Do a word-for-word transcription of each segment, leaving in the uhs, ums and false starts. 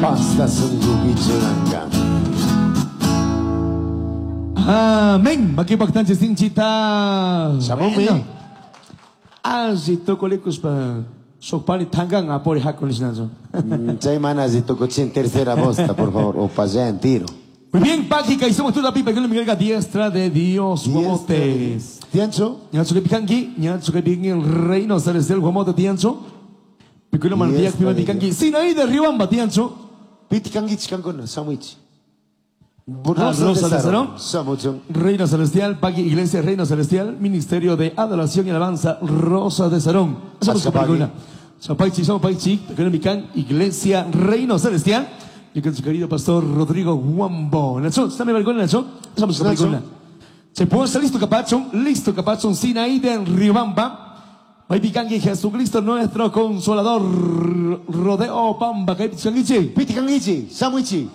Basta sungguh Amén. Makipagtan si Sinchita. Sabong me. Azi tokolikos pa. Sokpani tangang apori hakon sinazo. Chay manas y tocó en tercera bosta, por favor, o pasé en tiro. Muy bien, Págica, y somos toda pipa que no me diestra de Dios, guamotes. Tiancho. Nyancho que picanqui, nyancho que picanqui, el reino celestial, guamote, tiancho. Piculo mandiac, pipa picanqui, Sinaí de Riobamba, tiancho. Piticanqui, chicancona, sandwich. Rosa de Sarón, Samuchón. Reino Celestial, Pagui Iglesia Reino Celestial, Ministerio de Adoración y Alabanza, Rosa de Sarón. Somos Paguna. Somos somos Paichi, Económica, Iglesia Reino Celestial. Y con su querido pastor Rodrigo Guambo. Nacho, ¿está mi balcón, Nacho? Somos Paguna. Se puede estar listo, Capacho, listo, Capacho, Sinaí de Riobamba. Paipicanqui, Jesucristo nuestro Consolador. Rodeo Pamba, Piticanqui. Piticanqui, sandwich.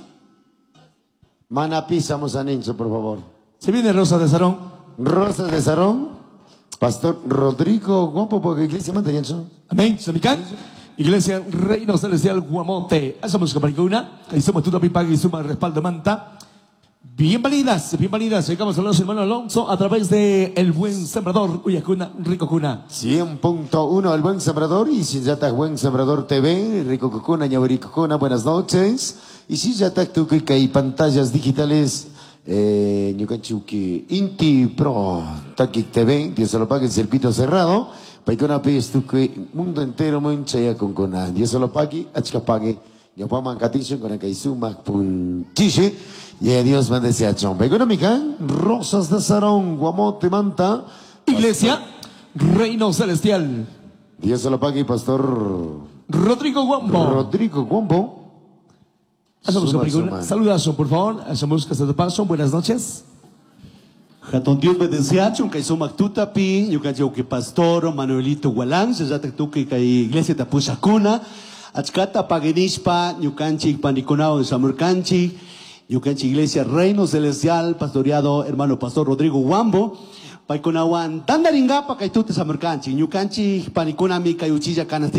Mana pisamos a Nincho, por favor. Se viene Rosa de Sarón. Rosa de Sarón. Pastor Rodrigo Guambo, porque iglesia manda Nincho. Amén. Samicán. Iglesia Reino Celestial Guamote. Hacemos una. Ahí somos tú también paga y suma respaldo manta. Bienvenidas, bienvenidas. Llegamos a los hermanos Alonso a través de El Buen Sembrador. Uyacuna, Rico Cuna. cien punto uno El Buen Sembrador. Y si ya está Buen Sembrador T V, Rico Cuna, Ñaurico Cuna, buenas noches. Y si ya está tu que hay pantallas digitales, eh, Ñucanchuki, Inti Pro, Taki T V, Dios se lo pague el circuito cerrado. Paikona P es tu que mundo entero manchaya con cona. Dios se lo pague, achka pague. Yo pama catincho con la que suma pun chiche. Y Dios mande a chon. Paikona mica, Rosas de Sarón, Guamote Manta. Iglesia Reino Celestial. Dios se lo pague, Pastor Rodrigo Guambo. Rodrigo Guambo. Hacemos una saludazo, por favor. Hacemos que se te paso. Buenas noches. Hatón Dios bendenciacho, que somos Tutapi, yo que que pastor Manuelito Gualán, se trata que que iglesia Tapusacuna, Achkata Pagenishpa, Yucanchi Paniconao en Samurcanchi, Yucanchi Iglesia Reino Celestial, pastoreado hermano pastor Rodrigo Guambo, Paiconawan Tandaringapa, Kaitute Samurcanchi, Yucanchi Paniconami, Cayuchilla Canasti.